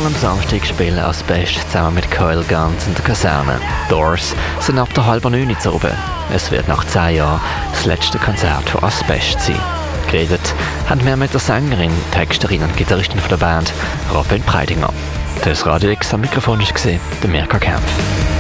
Mal am Samstag spielen Asbest zusammen mit Coil Guns in der Kaserne. Doors sind ab der 8:30 zu oben. Es wird nach 10 Jahren das letzte Konzert von Asbest sein. Geredet haben wir mit der Sängerin, Texterin und Gitarristin von der Band, Robin Breidinger. Das Radio X am Mikrofon war der Mirka Kempf.